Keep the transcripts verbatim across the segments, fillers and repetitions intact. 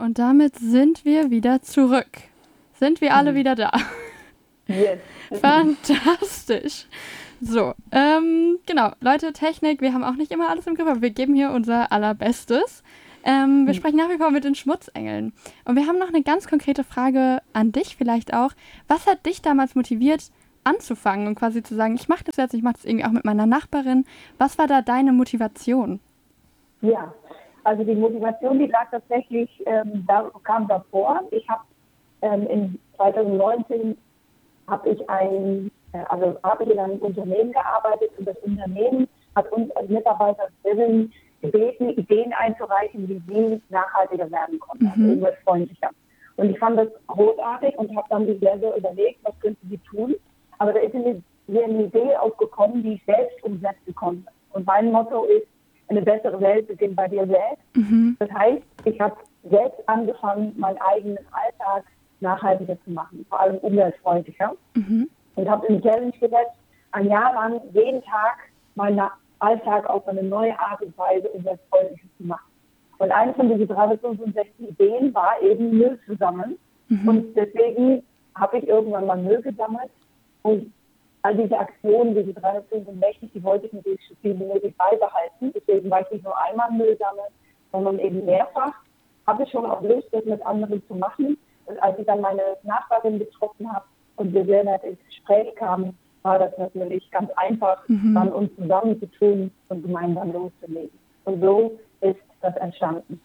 Und damit sind wir wieder zurück. Sind wir alle wieder da? Yes. Fantastisch. So, ähm, genau. Leute, Technik, wir haben auch nicht immer alles im Griff, aber wir geben hier unser Allerbestes. Ähm, wir sprechen nach wie vor mit den Schmutzengeln. Und wir haben noch eine ganz konkrete Frage an dich vielleicht auch. Was hat dich damals motiviert, anzufangen und quasi zu sagen, ich mache das jetzt, ich mache das irgendwie auch mit meiner Nachbarin. Was war da deine Motivation? Ja, also die Motivation, die lag tatsächlich, ähm, da kam davor. Ich habe ähm, in zwanzig neunzehn habe ich ein, äh, also habe ich in einem Unternehmen gearbeitet und das Unternehmen hat uns als Mitarbeiter gebeten, Ideen einzureichen, wie sie nachhaltiger werden konnten, also Mhm. umweltfreundlicher. Und ich fand das großartig und habe dann selber überlegt, was könnten sie tun. Aber da ist mir eine Idee aufgekommen, die ich selbst umsetzen konnte. Und mein Motto ist, eine bessere Welt beginnt bei dir selbst. Mhm. Das heißt, ich habe selbst angefangen, meinen eigenen Alltag nachhaltiger zu machen, vor allem umweltfreundlicher. Mhm. Und habe eine Challenge gesetzt, ein Jahr lang jeden Tag meinen Alltag auf eine neue Art und Weise umweltfreundlicher zu machen. Und eine von diesen dreihundertfünfundsechzig Ideen war eben Müll zu sammeln. Mhm. Und deswegen habe ich irgendwann mal Müll gesammelt. Und all diese Aktionen, diese dreihundertfünfundsechzig, die wollte ich natürlich so viel wie möglich beibehalten. Deswegen war ich nicht nur einmal Müll sammeln, sondern eben mehrfach. Habe ich schon auch Lust, das mit anderen zu machen. Und als ich dann meine Nachbarin getroffen habe und wir sehr nett ins Gespräch kamen, war das natürlich ganz einfach, Mhm. dann uns zusammenzutun und gemeinsam loszulegen. Und so ist das entstanden.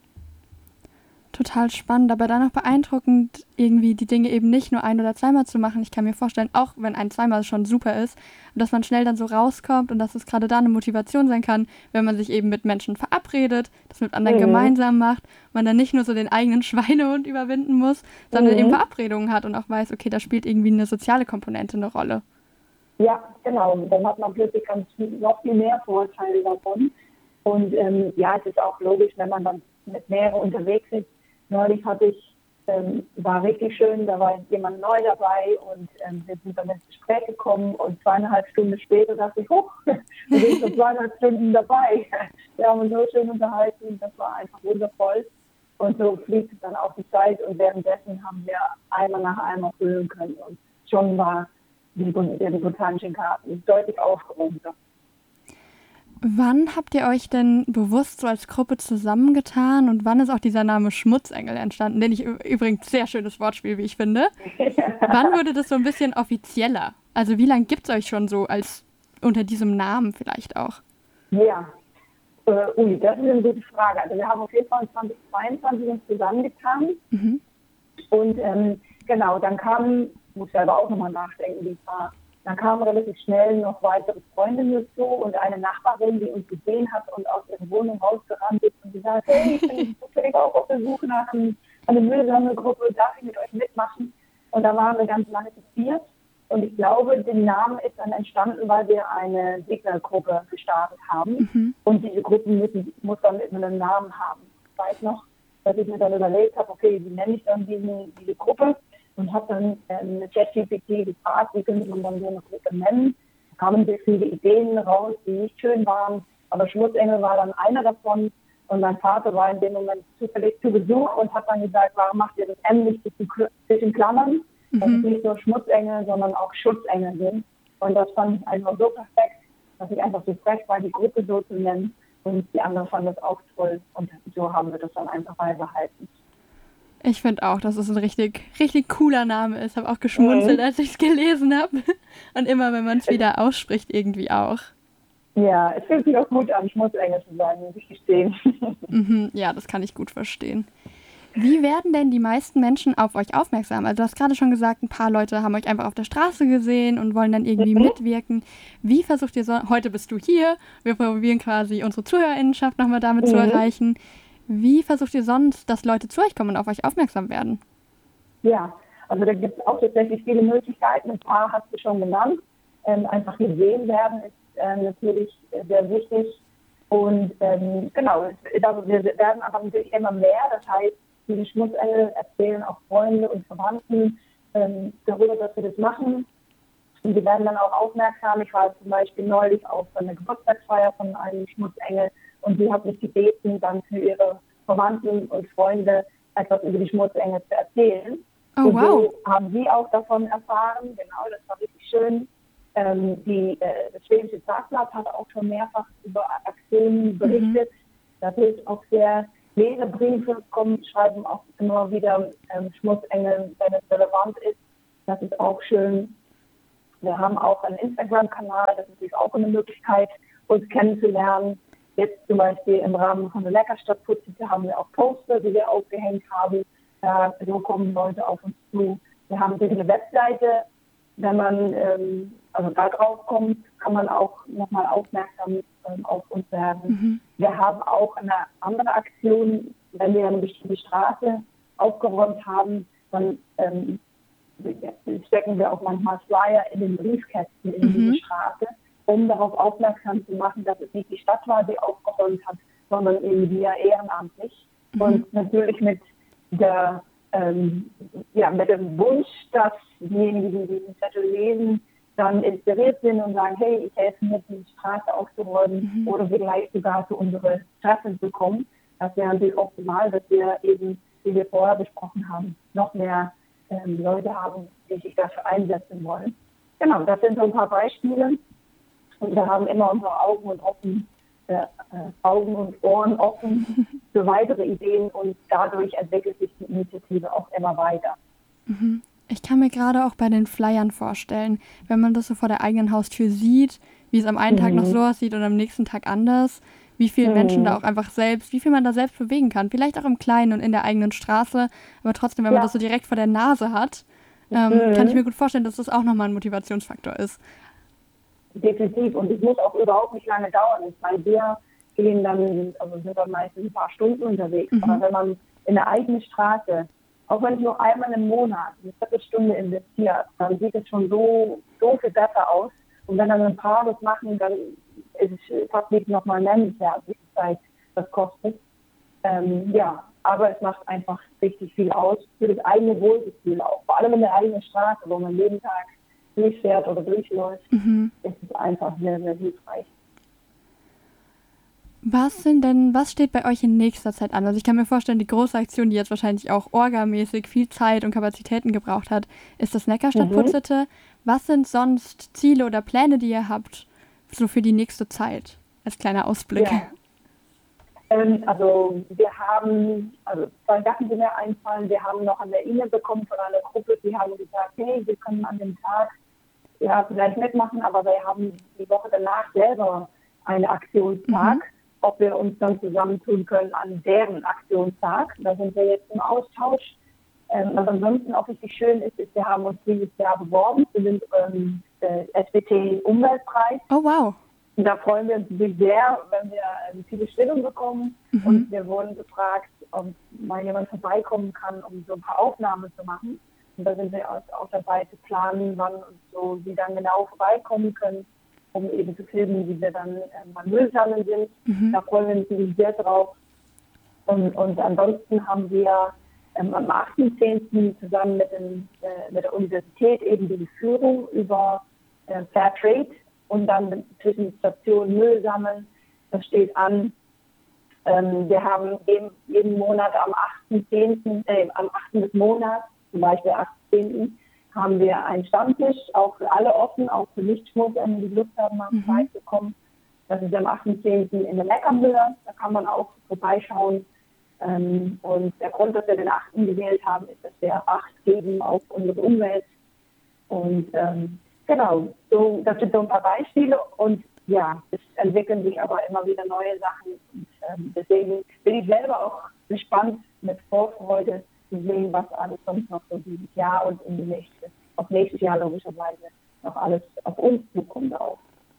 Total spannend, aber dann auch beeindruckend, irgendwie die Dinge eben nicht nur ein- oder zweimal zu machen. Ich kann mir vorstellen, auch wenn ein zweimal schon super ist, dass man schnell dann so rauskommt und dass es gerade da eine Motivation sein kann, wenn man sich eben mit Menschen verabredet, das mit anderen Mhm. gemeinsam macht, man dann nicht nur so den eigenen Schweinehund überwinden muss, sondern Mhm. eben Verabredungen hat und auch weiß, okay, da spielt irgendwie eine soziale Komponente eine Rolle. Ja, genau. Dann hat man plötzlich ganz viel, noch viel mehr Vorteile davon. Und ähm, ja, es ist auch logisch, wenn man dann mit mehreren unterwegs ist. Neulich hatte ich, ähm, war richtig schön, da war jemand neu dabei und ähm, wir sind dann ins Gespräch gekommen und zweieinhalb Stunden später dachte ich, hoch, wir sind schon zweieinhalb Stunden dabei. Wir haben uns so schön unterhalten, das war einfach wundervoll. Und so fliegt dann auch die Zeit und währenddessen haben wir einmal nach einmal füllen können und schon war die, die botanischen Garten deutlich aufgeräumter. Wann habt ihr euch denn bewusst so als Gruppe zusammengetan und wann ist auch dieser Name Schmutzengel entstanden, den ich übrigens sehr schönes Wortspiel, wie ich finde. Wann wurde das so ein bisschen offizieller? Also wie lange gibt es euch schon so als unter diesem Namen vielleicht auch? Ja, äh, ui, das ist eine gute Frage. Also wir haben auf jeden Fall zweitausendzweiundzwanzig uns zusammengetan Mhm. und ähm, genau, dann kamen, muss ich selber auch nochmal nachdenken, wie es war. Dann kamen relativ schnell noch weitere Freundinnen dazu und eine Nachbarin, die uns gesehen hat und aus ihrer Wohnung rausgerannt ist und gesagt, hey, ich bin zufällig auch auf der Suche nach einem, einer Müllsammelgruppe, darf ich mit euch mitmachen? Und da waren wir ganz lange zu viert. Und ich glaube, der Name ist dann entstanden, weil wir eine Signalgruppe gestartet haben. Mhm. Und diese Gruppe müssen, muss dann mit einem Namen haben. Ich weiß noch, dass ich mir dann überlegt habe, okay, wie nenne ich dann diesen, diese Gruppe? Und habe dann eine ChatGPT gefragt, wie könnte man dann so eine Gruppe nennen. Da kamen sehr viele Ideen raus, die nicht schön waren, aber Schmutzengel war dann einer davon. Und mein Vater war in dem Moment zufällig zu Besuch und hat dann gesagt, warum macht ihr das M nicht zwischen Klammern? Mhm. Dass es nicht nur Schmutzengel, sondern auch Schutzengel sind. Und das fand ich einfach so perfekt, dass ich einfach so frech war, die Gruppe so zu nennen. Und die anderen fanden das auch toll. Und so haben wir das dann einfach beibehalten. Ich finde auch, dass es ein richtig, richtig cooler Name ist. Habe auch geschmunzelt, mhm. als ich es gelesen habe. Und immer, wenn man es wieder ausspricht, irgendwie auch. Ja, es fühlt sich auch gut an, Schmutzengel zu sein, muss ich gestehen. Mhm, ja, das kann ich gut verstehen. Wie werden denn die meisten Menschen auf euch aufmerksam? Also du hast gerade schon gesagt, ein paar Leute haben euch einfach auf der Straße gesehen und wollen dann irgendwie mhm. mitwirken. Wie versucht ihr so, heute bist du hier, wir probieren quasi unsere ZuhörerInnenschaft nochmal damit mhm. zu erreichen. Wie versucht ihr sonst, dass Leute zu euch kommen und auf euch aufmerksam werden? Ja, also da gibt es auch tatsächlich viele Möglichkeiten. Ein paar hast du schon genannt. Ähm, einfach gesehen werden ist äh, natürlich sehr wichtig. Und ähm, genau, also wir werden aber natürlich immer mehr. Das heißt, diese Schmutzengel erzählen auch Freunde und Verwandten ähm, darüber, dass wir das machen. Und die werden dann auch aufmerksam. Ich war zum Beispiel neulich auf einer Geburtstagsfeier von einem Schmutzengel und sie hat mich gebeten, dann für ihre Verwandten und Freunde etwas über die Schmutzengel zu erzählen. Oh, und wow. so haben sie auch davon erfahren. Genau, das war richtig schön. Ähm, die, äh, das Schwäbische Tagblatt hat auch schon mehrfach über Aktionen berichtet. Mhm. Das hilft auch sehr. Leserbriefe kommen, schreiben auch immer wieder ähm, Schmutzengel, wenn es relevant ist. Das ist auch schön. Wir haben auch einen Instagram-Kanal, das ist natürlich auch eine Möglichkeit, uns kennenzulernen. Jetzt zum Beispiel im Rahmen von der Leckerstadtputze haben wir auch Poster, die wir aufgehängt haben. Da so kommen Leute auf uns zu. Wir haben natürlich eine Webseite. Wenn man ähm, also da drauf kommt, kann man auch nochmal aufmerksam ähm, auf uns werden. Mhm. Wir haben auch eine andere Aktion, wenn wir eine bestimmte Straße aufgeräumt haben, dann ähm, stecken wir auch manchmal Flyer in den Briefkästen in mhm. diese Straße, um darauf aufmerksam zu machen, dass es nicht die Stadt war, die aufgeräumt hat, sondern eben wir ehrenamtlich. Mhm. Und natürlich mit der ähm, ja, mit dem Wunsch, dass diejenigen, die diesen Zettel lesen, dann inspiriert sind und sagen, hey, ich helfe mir, diese Straße aufzuräumen mhm. oder vielleicht sogar zu unserer Treffen zu kommen. Das wäre natürlich optimal, dass wir eben, wie wir vorher besprochen haben, noch mehr ähm, Leute haben, die sich dafür einsetzen wollen. Genau, das sind so ein paar Beispiele. Und wir haben immer unsere Augen und offen, äh, äh, Augen und Ohren offen für weitere Ideen und dadurch entwickelt sich die Initiative auch immer weiter. Mhm. Ich kann mir gerade auch bei den Flyern vorstellen, wenn man das so vor der eigenen Haustür sieht, wie es am einen mhm. Tag noch so aussieht und am nächsten Tag anders, wie viele mhm. Menschen da auch einfach selbst, wie viel man da selbst bewegen kann. Vielleicht auch im Kleinen und in der eigenen Straße, aber trotzdem, wenn ja. man das so direkt vor der Nase hat, ähm, mhm. kann ich mir gut vorstellen, dass das auch nochmal ein Motivationsfaktor ist. Definitiv. Und es muss auch überhaupt nicht lange dauern, weil wir gehen dann, also sind dann meistens ein paar Stunden unterwegs. Mhm. Aber wenn man in eine eigene Straße, auch wenn ich nur einmal im Monat eine Viertelstunde investiert, dann sieht es schon so, so viel besser aus. Und wenn dann ein paar das machen, dann ist es fast nicht nochmal nennenswert, wie viel Zeit das kostet. Ähm, ja, aber es macht einfach richtig viel aus für das eigene Wohlgefühl auch. Vor allem in der eigenen Straße, wo man jeden Tag durchfährt oder durchläuft, mhm. ist es einfach sehr, sehr hilfreich. Was sind denn, was steht bei euch in nächster Zeit an? Also ich kann mir vorstellen, die große Aktion, die jetzt wahrscheinlich auch orgamäßig viel Zeit und Kapazitäten gebraucht hat, ist das Neckarstadt-Putzhütte. Mhm. Was sind sonst Ziele oder Pläne, die ihr habt, so für die nächste Zeit? Als kleiner Ausblick. Ja. Ähm, also wir haben, also zwei Sachen, die mir einfallen. Wir haben noch eine E-Mail bekommen von einer Gruppe, die haben gesagt, hey, wir können an dem Tag ja vielleicht mitmachen, aber wir haben die Woche danach selber einen Aktionstag. Mhm. Ob wir uns dann zusammentun können an deren Aktionstag. Da sind wir jetzt im Austausch. Ähm, was ansonsten auch richtig schön ist, ist, wir haben uns dieses Jahr beworben für den ähm, S B T-Umweltpreis. Oh, wow. Und da freuen wir uns wirklich sehr, wenn wir ähm, viele Stimmen bekommen. Mhm. Und wir wurden gefragt, ob mal jemand vorbeikommen kann, um so ein paar Aufnahmen zu machen. Und da sind wir auch, auch dabei zu planen, wann und so sie dann genau vorbeikommen können, um eben zu filmen, wie wir dann äh, beim Müll sammeln sind. Mhm. Da freuen wir uns natürlich sehr drauf. Und, und ansonsten haben wir ähm, am achten zehnten zusammen mit, dem, äh, mit der Universität eben die Führung über äh, Fair Trade und dann zwischen Station Müll sammeln. Das steht an. Ähm, wir haben jeden, jeden Monat am achten zehnten, äh, am achten des Monats, zum Beispiel achten zehnten haben wir einen Stammtisch, auch für alle offen, auch für Nicht-Schmutzengel, die Lust haben, mal mhm. vorbeizukommen. Das ist am achten zehnten in der Leckermühle, da kann man auch vorbeischauen. Ähm, und der Grund, dass wir den achten gewählt haben, ist, dass wir Acht geben auf unsere Umwelt. Und ähm, genau, so, das sind so ein paar Beispiele. Und ja, es entwickeln sich aber immer wieder neue Sachen. Und, ähm, deswegen bin ich selber auch gespannt mit Vorfreude zu sehen, was alles sonst noch so dieses Jahr und in die nächste, auch nächstes Jahr logischerweise noch alles auf uns zukommt auch.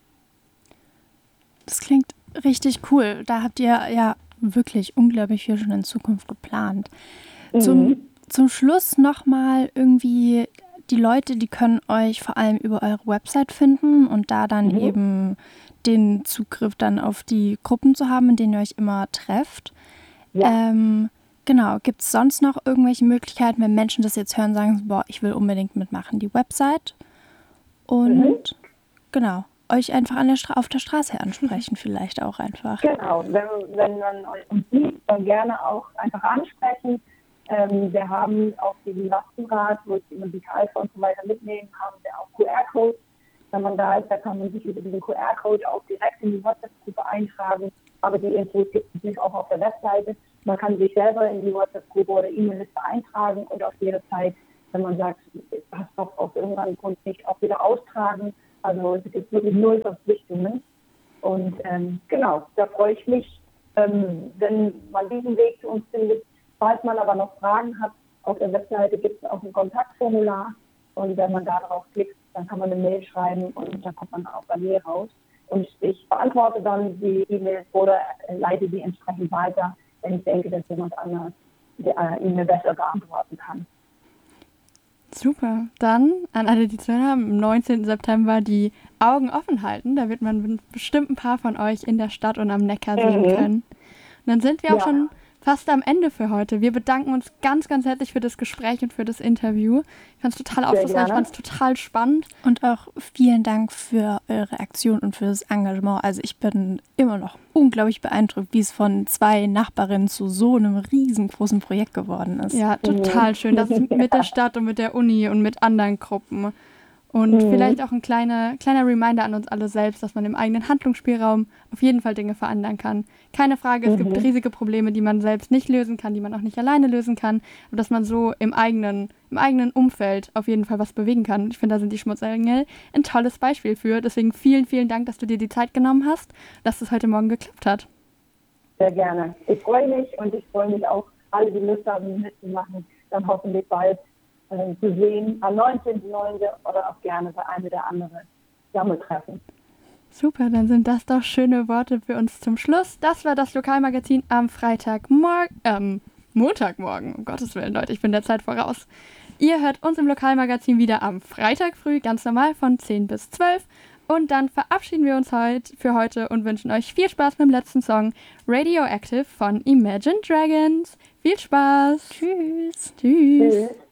Das klingt richtig cool. Da habt ihr ja wirklich unglaublich viel schon in Zukunft geplant. Mhm. Zum, zum Schluss nochmal irgendwie, die Leute, die können euch vor allem über eure Website finden und da dann mhm. eben den Zugriff dann auf die Gruppen zu haben, in denen ihr euch immer trefft. Ja. Ähm, Genau, gibt es sonst noch irgendwelche Möglichkeiten, wenn Menschen das jetzt hören, sagen, boah, ich will unbedingt mitmachen, die Website und mhm. genau, euch einfach an der Stra- auf der Straße ansprechen vielleicht auch einfach. Genau, wenn, wenn man uns sieht, dann gerne auch einfach ansprechen. Ähm, wir haben auf diesem Lastenrad, wo ich immer die Alpha und so weiter mitnehmen, haben wir auch Q R-Codes. Wenn man da ist, da kann man sich über diesen Q R-Code auch direkt in die WhatsApp-Gruppe eintragen. Aber die Infos gibt es natürlich auch auf der Webseite. Man kann sich selber in die WhatsApp-Gruppe oder E-Mail-Liste eintragen und auf jede Zeit, wenn man sagt, hast du aus irgendeinem Grund nicht, auch wieder austragen. Also es gibt wirklich null Verpflichtungen. Und ähm, genau, da freue ich mich, ähm, wenn man diesen Weg zu uns findet. Falls man aber noch Fragen hat, auf der Webseite gibt es auch ein Kontaktformular. Und wenn man da drauf klickt, dann kann man eine Mail schreiben und dann kommt man auch bei mir raus. Und ich beantworte dann die E-Mails oder leite die entsprechend weiter, wenn ich denke, dass jemand anderes die E-Mail besser beantworten kann. Super. Dann an alle, die zuhören haben, am neunzehnten September die Augen offen halten. Da wird man bestimmt ein paar von euch in der Stadt und am Neckar sehen mhm. können. Und dann sind wir auch ja. schon fast am Ende für heute. Wir bedanken uns ganz, ganz herzlich für das Gespräch und für das Interview. Ich fand es total aufschlussreich, ich fand es total spannend. Und auch vielen Dank für eure Aktion und für das Engagement. Also ich bin immer noch unglaublich beeindruckt, wie es von zwei Nachbarinnen zu so einem riesengroßen Projekt geworden ist. Ja, total schön. Das ist mit der Stadt und mit der Uni und mit anderen Gruppen. Und mhm. vielleicht auch ein kleiner, kleiner Reminder an uns alle selbst, dass man im eigenen Handlungsspielraum auf jeden Fall Dinge verändern kann. Keine Frage, es mhm. gibt riesige Probleme, die man selbst nicht lösen kann, die man auch nicht alleine lösen kann, aber dass man so im eigenen, im eigenen Umfeld auf jeden Fall was bewegen kann. Ich finde, da sind die Schmutzengel ein tolles Beispiel für. Deswegen vielen, vielen Dank, dass du dir die Zeit genommen hast, dass es heute Morgen geklappt hat. Sehr gerne. Ich freue mich und ich freue mich auch, alle, die Lust haben, mitzumachen, dann hoffentlich bald zu sehen, am neunzehnten neunten oder auch gerne bei einem oder anderen Sammeltreffen. Super, dann sind das doch schöne Worte für uns zum Schluss. Das war das Lokalmagazin am Freitagmorgen, ähm, Montagmorgen, um Gottes Willen, Leute, ich bin der Zeit voraus. Ihr hört uns im Lokalmagazin wieder am Freitag früh, ganz normal von zehn bis zwölf. Und dann verabschieden wir uns heute für heute und wünschen euch viel Spaß mit dem letzten Song Radioactive von Imagine Dragons. Viel Spaß. Tschüss. Tschüss. Tschüss.